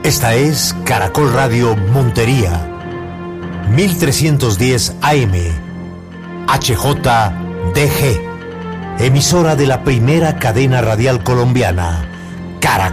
Esta es Caracol Radio Montería, 1310 AM, HJDG, emisora de la primera cadena radial colombiana, Caracol.